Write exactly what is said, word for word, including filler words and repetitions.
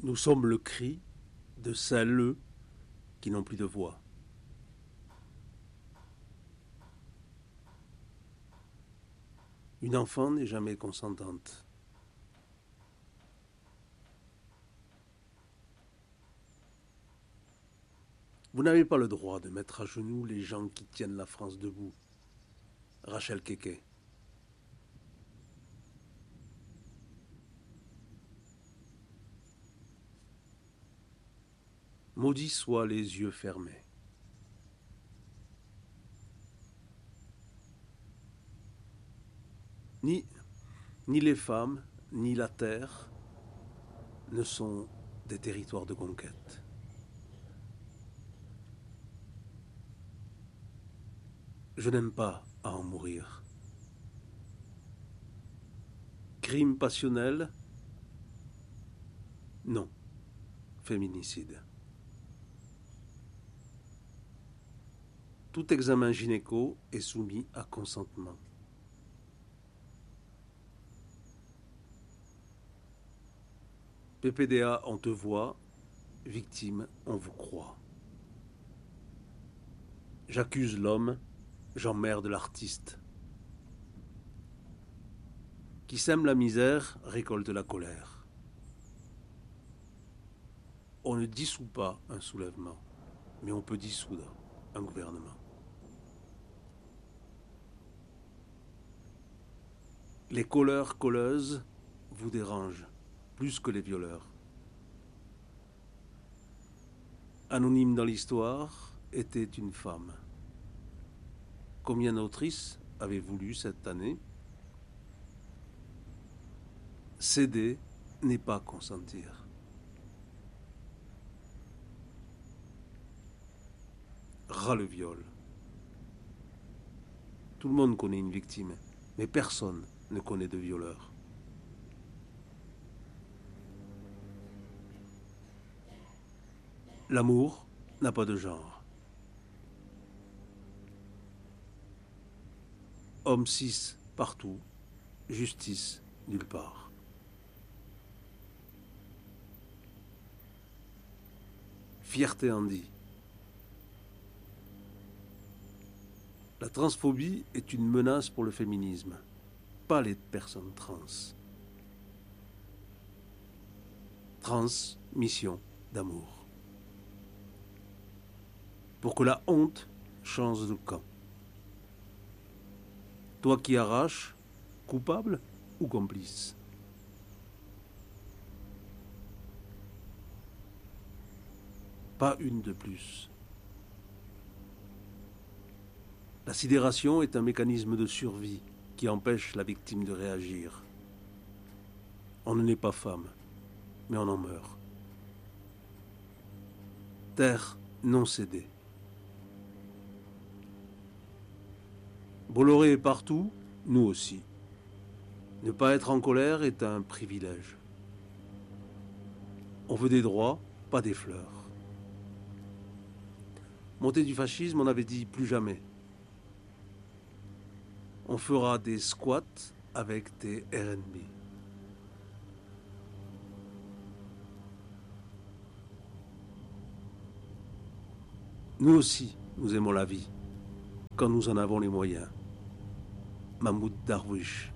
Nous sommes le cri de celles qui n'ont plus de voix. Une enfant n'est jamais consentante. Vous n'avez pas le droit de mettre à genoux les gens qui tiennent la France debout. Rachel Keke. Maudits soient les yeux fermés. Ni, ni les femmes, ni la terre ne sont des territoires de conquête. Je n'aime pas à en mourir. Crime passionnel? Non. Féminicide. Tout examen gynéco est soumis à consentement. P P D A, on te voit, victime, on vous croit. J'accuse l'homme, j'emmerde l'artiste. Qui sème la misère récolte la colère. On ne dissout pas un soulèvement, mais on peut dissoudre un gouvernement. Les colleurs colleuses vous dérangent plus que les violeurs. Anonyme dans l'histoire était une femme. Combien d'autrices avaient voulu cette année? Céder n'est pas consentir. Ras le viol. Tout le monde connaît une victime, mais personne ne connaît de violeur. L'amour n'a pas de genre. Homme cis partout, justice nulle part. Fierté en dit. La transphobie est une menace pour le féminisme, pas les personnes trans. Transmission d'amour. Pour que la honte change de camp. Toi qui arraches, coupable ou complice? Pas une de plus. La sidération est un mécanisme de survie qui empêche la victime de réagir. On ne naît pas femme, mais on en meurt. Terre non cédée. Bolloré est partout, nous aussi. Ne pas être en colère est un privilège. On veut des droits, pas des fleurs. Montée du fascisme, on avait dit plus jamais. On fera des squats avec des R and B. Nous aussi, nous aimons la vie, quand nous en avons les moyens. Mahmoud Darwish.